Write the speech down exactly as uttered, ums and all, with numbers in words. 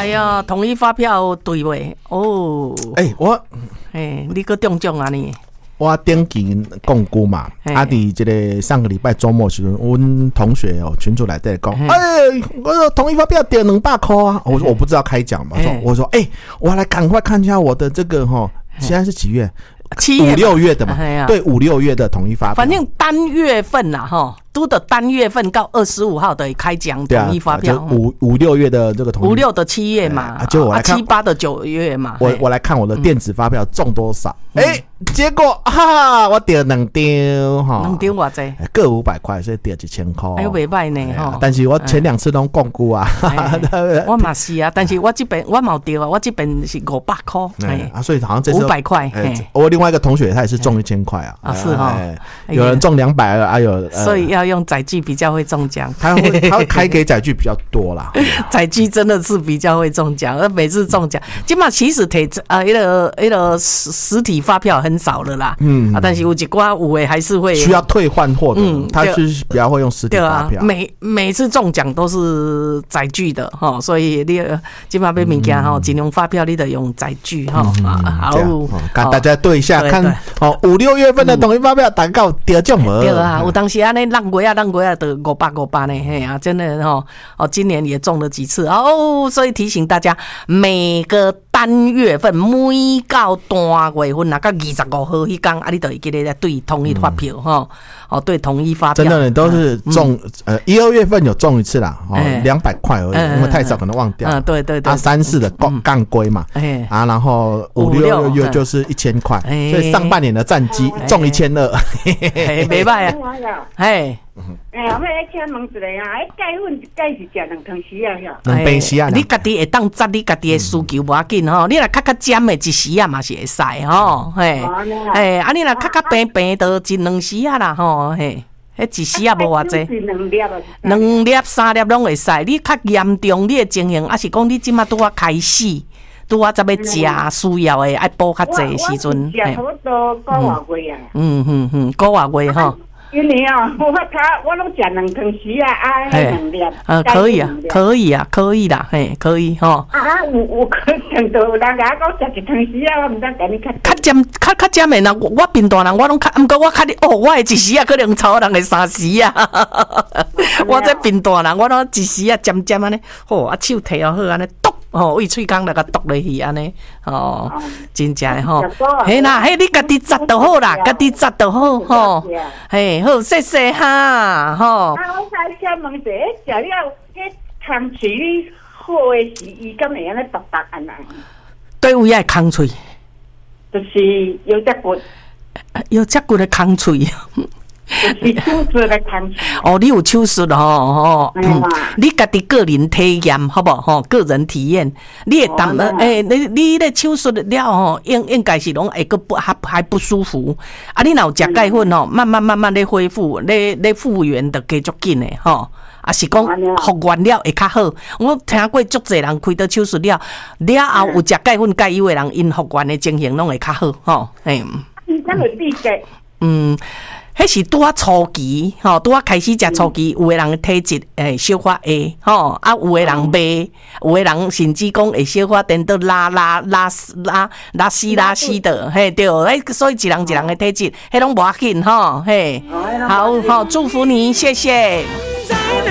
哎呀，统一发票对喂哦。 哎、欸，我哎，你个中奖啊你？ 我顶期讲估嘛，啊，伫这个上个礼拜周末时阵，阮同学哦群主来在讲，哎，我统一发票得两百块啊，我说我不知道开奖嘛，说我说哎、欸，我来赶快看一下我的这个哈，现在是几月？ 七月五六月的嘛，对，五六月的统一发票， 反正单月份呐哈。都的单月份到二十五号的开奖统一发票， 啊、五五六月的这个统一， 五六的七月嘛， 啊，就我来看七八的九月嘛， 我我来看我的电子发票中多少，哎、嗯欸，结果哈哈，我得两张哈， 两张偌济， 各五百块，所以得一千块， 哎呦，袂歹呢哈。 但是我前两次拢讲估啊， 我嘛是啊，但是我这边我冇丢啊，我这边是五百块， 哎啊，所以好像这次五百块， 我另外一个同学他也是中一千块啊， 啊是哈， 有人中两百了，啊有， 所以要用载具比较。会中奖， 他会他会开给载具比较多啦， 载具真的是比较会中奖，而每次中奖，基本上其实提呃一个一个实实体发票很少了啦，嗯啊，但是有一寡有诶还是会需要退换货的，嗯，他是比较会用实体发票， 啊、每每次中奖都是载具的哈，所以你基本上买物件哈，尽量发票你得用载具哈，好， 跟大家对一下看哦，五六月份的统一发票大概有得奖无？ 对啊，有当时安尼浪过啊浪过啊的。五百五百呢，嘿啊，真的哈哦，今年也中了几次哦，所以提醒大家，每个单月份每到单月份啊，到二十五号迄天啊，你都会记得对统一发票哈，哦，对统一发票， 真的你都是中呃一二月份有中一次啦，哦，两百块而已，因为太少可能忘掉， 嗯，对对对， 啊，三四的杠杠规嘛，啊，然后五六月就是一千块，所以上半年的战绩中一千二， 没歹啊，嘿。 哎呀，我来请问一下啊，哎，钙粉一钙是食两汤匙啊，晓？ 两杯匙啊！ 你家己会当扎你家己的需求无要紧吼，你若较较尖的一匙啊嘛是会使吼，嘿，嘿，啊你若较较平平的一两匙啊啦吼，嘿，迄一匙啊无偌济，两粒三粒拢会使。你较严重你的情形，啊是讲你即马拄啊开始，拄啊才要食需要的爱补较济的时阵， 嘿，差不多个外月啊， 嗯嗯嗯，个外月吼。 因为啊，我他我拢食两汤匙啊，啊，两粒， 呃，可以啊，可以啊，可以啦，嘿，可以吼。 啊，有有可能到人家讲食一汤匙啊，我唔知甲你较。 较尖，较较尖的人，我变大人，我拢较，毋过我较哦，我的一匙啊，可能超人的三匙啊。我这变大人，我拢一匙啊，尖尖安尼，吼，啊手摕好好安尼，剁。哦，胃喙孔来甲剁落去安尼，哦，真正诶吼，嘿啦，嘿你家己摘就好啦，家己摘就好吼，嘿好谢谢哈，吼。 啊，我再请问一下，食了迄空喙好诶是伊敢会安尼剁剁安尼？ 对位爱空喙， 就是有只骨， 有只骨诶空喙。 就是手术的空喙哦，你有手术吼吼，嗯，你家己个人体验好不好？吼，个人体验，你会当诶，你你咧手术了吼，应应该是拢会个不还还不舒服。啊，你若有食钙粉吼，慢慢慢慢咧恢复，咧咧复原的加足紧诶吼。啊，是讲复原了会较好。我听过足侪人开刀手术了，了后有食钙粉钙油诶人，因复原的情形拢会较好吼。嘿， 你怎会理解？ 嗯。迄是拄啊初期，吼，拄啊开始食初期，有诶人体质诶小可下，吼，啊有诶人袂，有诶人甚至讲会小可颠倒拉拉拉拉拉稀拉稀的，嘿对，诶，所以一人一人诶体质，迄拢无要紧，吼，嘿，好好祝福你，谢谢。